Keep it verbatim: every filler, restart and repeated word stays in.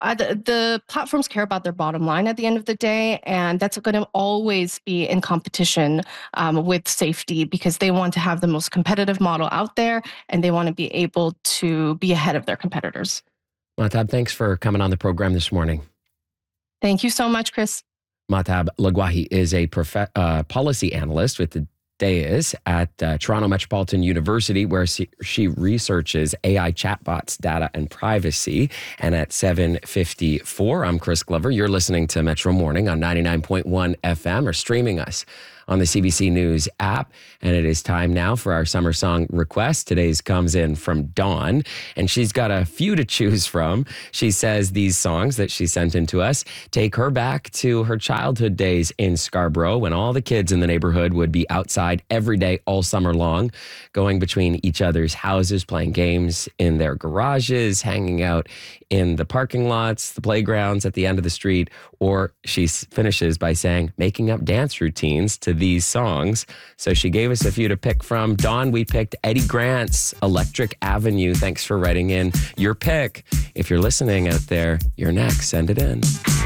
Uh, the, the platforms care about their bottom line at the end of the day, and that's going to always be in competition um, with safety because they want to have the most competitive model out there, and they want to be able to be ahead of their competitors. Mahtab, thanks for coming on the program this morning. Thank you so much, Chris. Mahtab Lagwahi is a prof- uh, policy analyst with the D A I S at uh, Toronto Metropolitan University, where she, she researches A I chatbots, data, and privacy. And at seven fifty-four, I'm Chris Glover. You're listening to Metro Morning on ninety-nine point one F M or streaming us on the C B C News app. And it is time now for our summer song request. Today's comes in from Dawn, and she's got a few to choose from. She says these songs that she sent in to us take her back to her childhood days in Scarborough when all the kids in the neighborhood would be outside every day all summer long, going between each other's houses, playing games in their garages, hanging out in the parking lots, the playgrounds at the end of the street. Or she finishes by saying, making up dance routines to these songs. So she gave us a few to pick from. Dawn, we picked Eddie Grant's Electric Avenue. Thanks for writing in your pick. If you're listening out there, you're next. Send it in.